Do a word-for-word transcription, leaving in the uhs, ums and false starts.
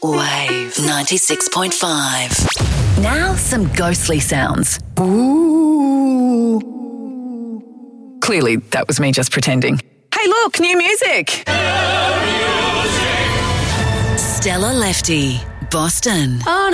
Wave ninety-six point five. Now some ghostly sounds. Ooh. Clearly, that was me just pretending. Hey, look, new music. Stella Lefty, Boston. On